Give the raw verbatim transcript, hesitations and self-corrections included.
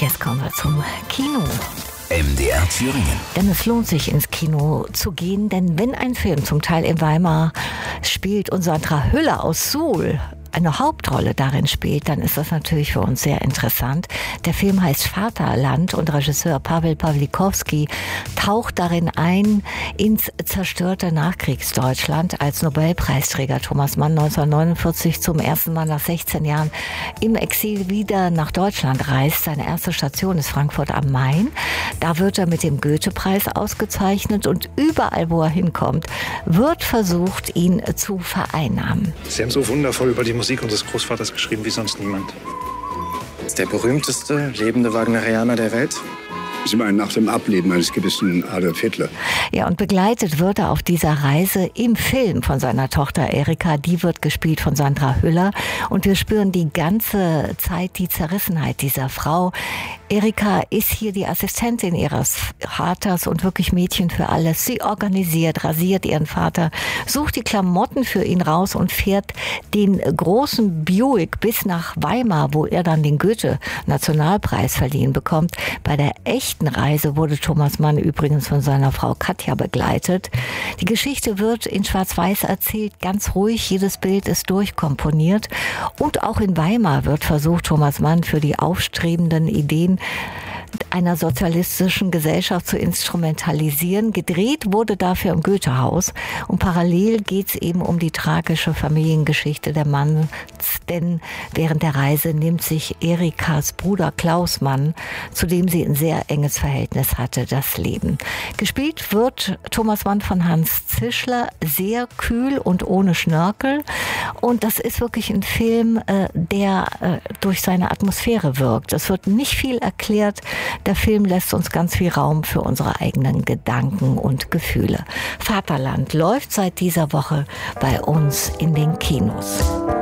Jetzt kommen wir zum Kino. M D R Thüringen. Denn es lohnt sich, ins Kino zu gehen, denn wenn ein Film zum Teil in Weimar spielt und Sandra Hüller aus Suhl eine Hauptrolle darin spielt, dann ist das natürlich für uns sehr interessant. Der Film heißt Vaterland und Regisseur Paweł Pawlikowski taucht darin ein ins zerstörte Nachkriegsdeutschland, als Nobelpreisträger Thomas Mann neunzehnhundertneunundvierzig zum ersten Mal nach sechzehn Jahren im Exil wieder nach Deutschland reist. Seine erste Station ist Frankfurt am Main. Da wird er mit dem Goethe-Preis ausgezeichnet und überall, wo er hinkommt, wird versucht, ihn zu vereinnahmen. Sie haben so wundervoll über die Musik unseres Großvaters geschrieben wie sonst niemand. Ist der berühmteste lebende Wagnerianer der Welt? Sie meinen nach dem Ableben eines gewissen Adolf Hitler. Ja, und begleitet wird er auf dieser Reise im Film von seiner Tochter Erika. Die wird gespielt von Sandra Hüller. Und wir spüren die ganze Zeit die Zerrissenheit dieser Frau. Erika ist hier die Assistentin ihres Vaters und wirklich Mädchen für alles. Sie organisiert, rasiert ihren Vater, sucht die Klamotten für ihn raus und fährt den großen Buick bis nach Weimar, wo er dann den Goethe-Nationalpreis verliehen bekommt. Bei der echten Reise wurde Thomas Mann übrigens von seiner Frau Katja begleitet. Die Geschichte wird in Schwarz-Weiß erzählt, ganz ruhig, jedes Bild ist durchkomponiert. Und auch in Weimar wird versucht, Thomas Mann für die aufstrebenden Ideen einer sozialistischen Gesellschaft zu instrumentalisieren. Gedreht wurde dafür im Goethehaus. Und parallel geht es eben um die tragische Familiengeschichte der Manns. Denn während der Reise nimmt sich Erikas Bruder Klaus Mann, zu dem sie ein sehr enges Verhältnis hatte, das Leben. Gespielt wird Thomas Mann von Hans Zischler, sehr kühl und ohne Schnörkel. Und das ist wirklich ein Film, der durch seine Atmosphäre wirkt. Es wird nicht viel erklärt. Der Film lässt uns ganz viel Raum für unsere eigenen Gedanken und Gefühle. Vaterland läuft seit dieser Woche bei uns in den Kinos.